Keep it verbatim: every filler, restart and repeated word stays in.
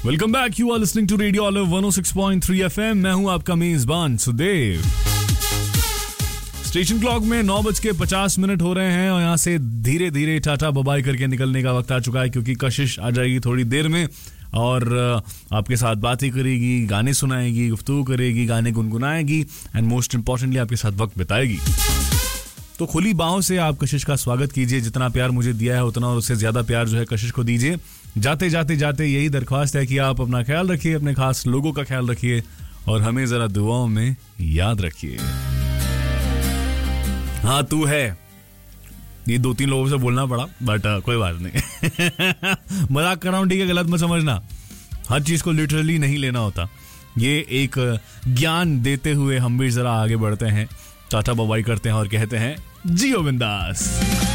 Welcome back, you are listening to radio olive one O six point three FM. मैं हूं आपका मेजबान Sudev. Station clock में नौ बज के पचास मिनट हो रहे हैं और यहाँ से धीरे धीरे टाटा बबाई करके निकलने का वक्त आ चुका है, क्योंकि कशिश आ जाएगी थोड़ी देर में और आपके साथ बातें करेगी, गाने सुनाएगी, गुफ्तगू करेगी, गाने गुनगुनाएगी एंड मोस्ट इंपॉर्टेंटली आपके साथ वक्त बिताएगी। तो खुली बाहों से आप कशिश का स्वागत कीजिए। जितना प्यार मुझे दिया है उतना और उससे ज्यादा प्यार जो है कशिश को दीजिए। जाते जाते जाते यही दरख्वास्त है कि आप अपना ख्याल रखिए, अपने खास लोगों का ख्याल रखिए और हमें जरा दुआओं में याद रखिए। हाँ तू है, ये दो तीन लोगों से बोलना पड़ा बट uh, कोई बात नहीं। मजाक कर रहा हूं, ठीक है, गलत मत समझना। हर चीज को लिटरली नहीं लेना होता। ये एक ज्ञान देते हुए हम भी जरा आगे बढ़ते हैं, टाटा बबाई करते हैं और कहते हैं जियो बिंदास।